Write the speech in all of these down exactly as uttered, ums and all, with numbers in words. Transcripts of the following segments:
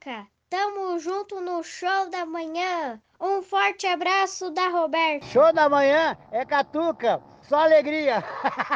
Catuca. Tamo junto no show da manhã. Um forte abraço da Roberta. Show da manhã é Catuca. Só alegria.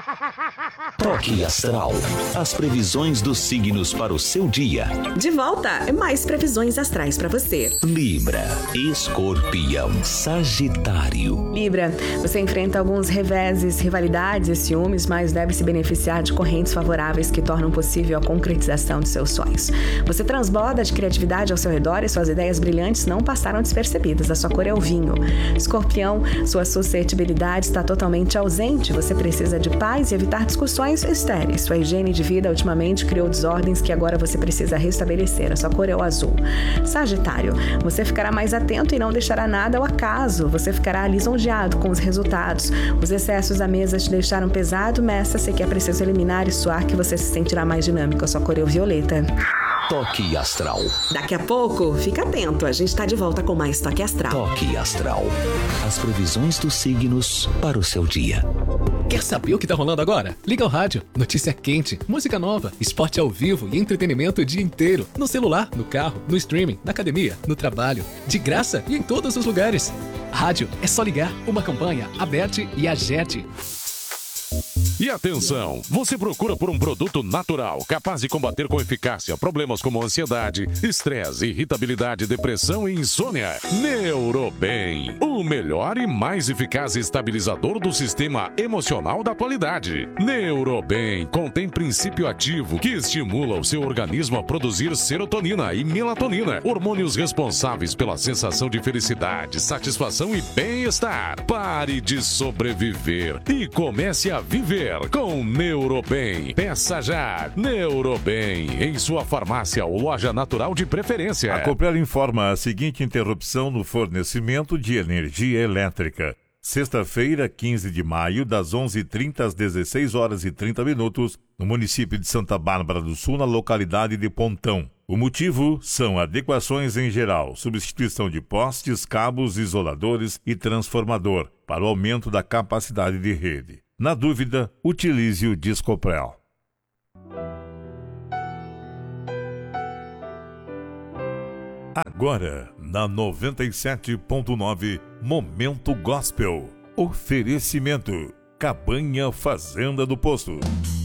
Toque Astral. As previsões dos signos para o seu dia. De volta, mais previsões astrais para você. Libra, Escorpião, Sagitário. Libra, você enfrenta alguns reveses, rivalidades e ciúmes, mas deve se beneficiar de correntes favoráveis que tornam possível a concretização de seus sonhos. Você transborda de criatividade ao seu redor e suas ideias brilhantes não passaram despercebidas. A sua cor é o vinho. Escorpião, sua suscetibilidade está totalmente ausente. Você precisa de paz e evitar discussões estéreis. Sua higiene de vida ultimamente criou desordens que agora você precisa restabelecer. A sua cor é o azul. Sagitário, você ficará mais atento e não deixará nada ao acaso. Você ficará lisonjeado com os resultados. Os excessos à mesa te deixaram pesado, meça-se que é preciso eliminar e suar que você se sentirá mais dinâmico. A sua cor é o violeta. Toque Astral. Daqui a pouco, fica atento, a gente está de volta com mais Toque Astral. Toque Astral. As previsões dos signos para o seu dia. Quer saber o que tá rolando agora? Liga o rádio, notícia quente, música nova, esporte ao vivo e entretenimento o dia inteiro. No celular, no carro, no streaming, na academia, no trabalho, de graça e em todos os lugares. Rádio, é só ligar, uma campanha, Aberte e Agerte. E atenção, você procura por um produto natural, capaz de combater com eficácia problemas como ansiedade, estresse, irritabilidade, depressão e insônia? Neurobem, o melhor e mais eficaz estabilizador do sistema emocional da atualidade. Neurobem contém princípio ativo que estimula o seu organismo a produzir serotonina e melatonina, hormônios responsáveis pela sensação de felicidade, satisfação e bem-estar. Pare de sobreviver e comece a viver com Neurobem. Peça já Neurobem em sua farmácia ou loja natural de preferência. A Copel informa a seguinte interrupção no fornecimento de energia elétrica. Sexta-feira, quinze de maio, das onze e trinta às dezesseis horas e trinta minutos, no município de Santa Bárbara do Sul, na localidade de Pontão. O motivo são adequações em geral, substituição de postes, cabos, isoladores e transformador, para o aumento da capacidade de rede. Na dúvida, utilize o Discoprel. Agora, na noventa e sete ponto nove, Momento Gospel. Oferecimento: Cabanha Fazenda do Poço.